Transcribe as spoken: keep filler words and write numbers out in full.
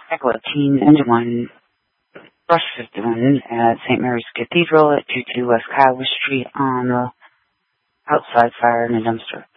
Echo eighteen engine one, brush fifty-one at Saint Mary's Cathedral at two two West Kiowa Street on the outside fire in a dumpster.